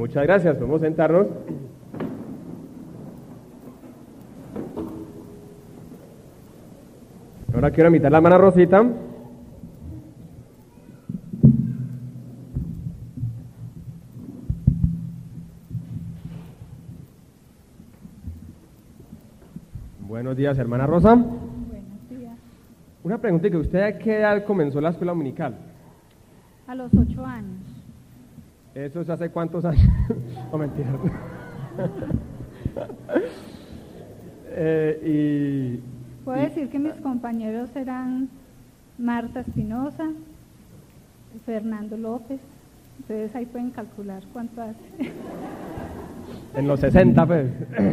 Muchas gracias, podemos sentarnos. Ahora quiero invitar a la hermana Rosita. Buenos días, hermana Rosa. Buenos días. Una pregunta, que usted a qué edad comenzó la escuela dominical. A los 8 años. ¿Eso es hace cuántos años? No, mentira. Puedo decir que mis compañeros eran Marta Espinosa, Fernando López. Entonces ahí pueden calcular cuánto hace. En los 60, pues.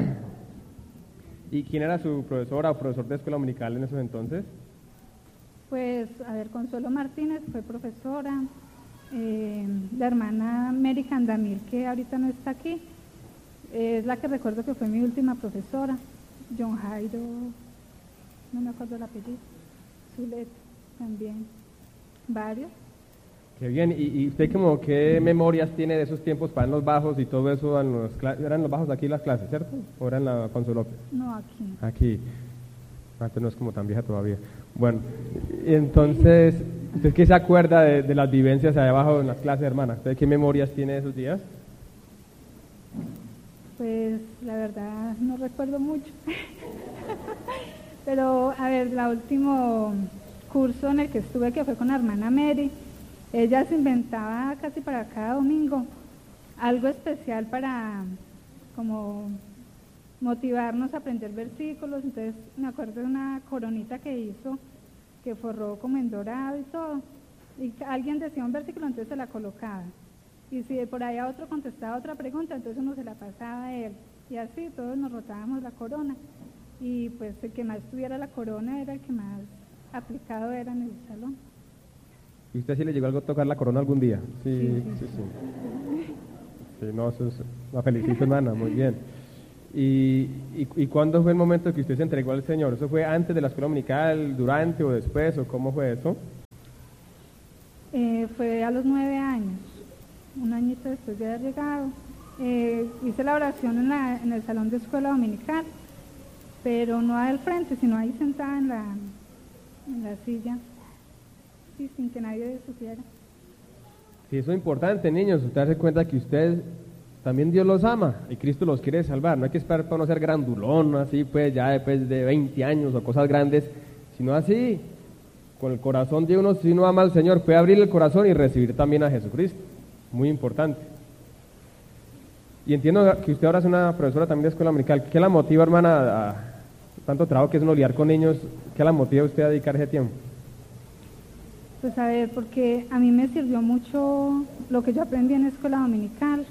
¿Y quién era su profesora o profesor de escuela dominical en esos entonces? Pues, a ver, Consuelo Martínez fue profesora. La hermana Mary Candamil, que ahorita no está aquí, es la que recuerdo que fue mi última profesora. John Jairo, no me acuerdo el apellido. Zulet también. Varios. Qué bien. ¿Y usted como qué memorias tiene de esos tiempos para en los bajos y todo eso? ¿Eran los bajos aquí las clases, cierto? ¿O eran la Consuelo López? No, aquí. Aquí. Antes no es como tan vieja todavía. Bueno, y entonces, ¿usted qué se acuerda de las vivencias allá abajo en las clases, hermana? ¿Usted qué memorias tiene de esos días? Pues la verdad no recuerdo mucho. Pero a ver, el último curso en el que estuve, que fue con la hermana Mary, ella se inventaba casi para cada domingo algo especial para como motivarnos a aprender versículos. Entonces me acuerdo de una coronita que hizo, que forró como en dorado y todo, y alguien decía un versículo, entonces se la colocaba, y si por ahí a otro contestaba otra pregunta, entonces uno se la pasaba a él, y así todos nos rotábamos la corona, y pues el que más tuviera la corona era el que más aplicado era en el salón. ¿Y usted sí le llegó algo a tocar la corona algún día? Sí. Sí, no, eso es una felicito, hermana, muy bien. ¿Y cuándo fue el momento que usted se entregó al Señor? ¿Eso fue antes de la escuela dominical, durante o después, o cómo fue eso? Fue a los 9 años, un añito después de haber llegado. Hice la oración en el salón de escuela dominical, pero no al frente, sino ahí sentada en la silla, sí, sin que nadie supiera. Sí, eso es importante, niños, usted darse cuenta que usted también Dios los ama y Cristo los quiere salvar. No hay que esperar para no ser grandulón, así pues ya después de 20 años o cosas grandes, sino así, con el corazón de uno, si uno ama al Señor, puede abrir el corazón y recibir también a Jesucristo. Muy importante. Y entiendo que usted ahora es una profesora también de escuela dominical. ¿Qué la motiva, hermana, a tanto trabajo que es uno lidiar con niños? ¿Qué la motiva a usted a dedicar ese tiempo? Pues a ver, porque a mí me sirvió mucho lo que yo aprendí en escuela dominical.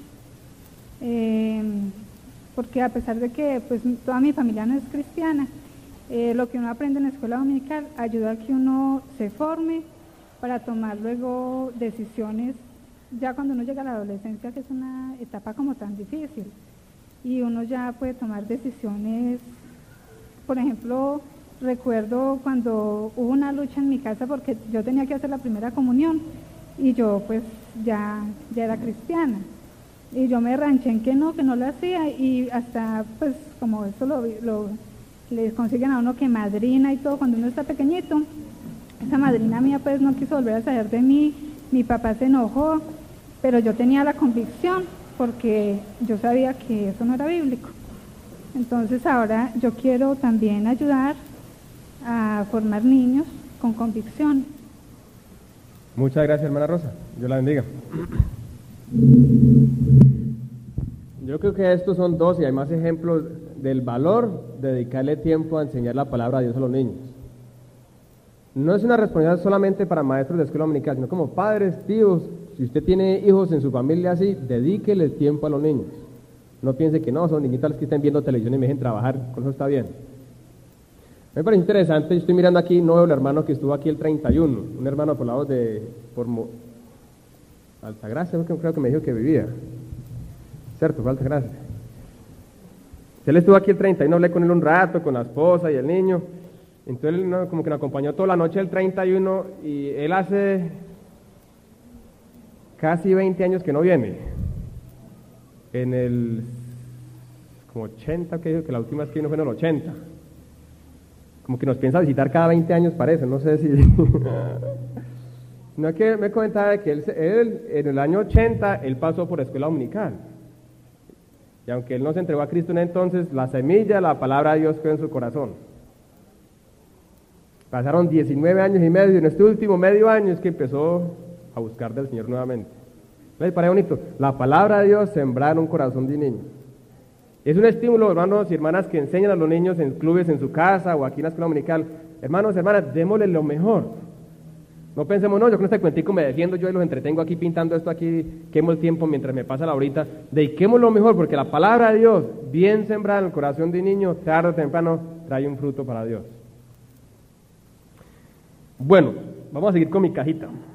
Porque a pesar de que pues toda mi familia no es cristiana, lo que uno aprende en la escuela dominical ayuda a que uno se forme para tomar luego decisiones ya cuando uno llega a la adolescencia, que es una etapa como tan difícil, y uno ya puede tomar decisiones. Por ejemplo, recuerdo cuando hubo una lucha en mi casa porque yo tenía que hacer la primera comunión y yo pues ya era cristiana. Y yo me ranché en que no lo hacía, y hasta pues como eso les consiguen a uno que madrina y todo cuando uno está pequeñito. Esa madrina mía pues no quiso volver a saber de mí, mi papá se enojó, pero yo tenía la convicción porque yo sabía que eso no era bíblico. Entonces ahora yo quiero también ayudar a formar niños con convicción. Muchas gracias, hermana Rosa. Dios la bendiga. Yo creo que estos son dos y hay más ejemplos del valor de dedicarle tiempo a enseñar la palabra de Dios a los niños. No es una responsabilidad solamente para maestros de escuela dominical, sino como padres, tíos. Si usted tiene hijos en su familia así, dedíquele tiempo a los niños. No piense que no, son niñitos que estén viendo televisión y me dejen trabajar, con eso está bien. Me parece interesante, yo estoy mirando aquí, no veo el hermano que estuvo aquí el 31, un hermano por lados Altagracia, creo que me dijo que vivía. Cierto, fue Altagracia. Él estuvo aquí el 31, hablé con él un rato, con la esposa y el niño. Entonces él como que nos acompañó toda la noche el 31 y él hace casi 20 años que no viene. en el como 80, que dijo que la última vez que vino fue en el 80. Como que nos piensa visitar cada 20 años, parece, no sé si... No, que me comentaba que él en el año 80, él pasó por escuela dominical. Y aunque él no se entregó a Cristo en entonces, la semilla, la palabra de Dios quedó en su corazón. Pasaron 19 años y medio, y en este último medio año es que empezó a buscar del Señor nuevamente. ¿Les parece bonito? La palabra de Dios sembrar en un corazón de un niño. Es un estímulo, hermanos y hermanas, que enseñan a los niños en clubes en su casa o aquí en la escuela dominical. Hermanos y hermanas, démosle lo mejor. No pensemos, no, yo con este cuentico me defiendo, yo y los entretengo aquí pintando esto aquí, quemo el tiempo mientras me pasa la horita. Dediquemos lo mejor, porque la palabra de Dios, bien sembrada en el corazón de un niño, tarde o temprano, trae un fruto para Dios. Bueno, vamos a seguir con mi cajita.